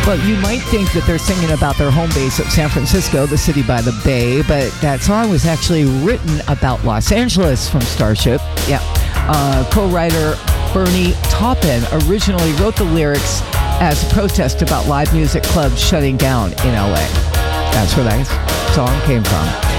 Well, you might think that they're singing about their home base at San Francisco, the city by the bay, but that song was actually written about Los Angeles from Starship. Yeah. Co-writer Bernie Taupin originally wrote the lyrics as a protest about live music clubs shutting down in LA. That's where that song came from.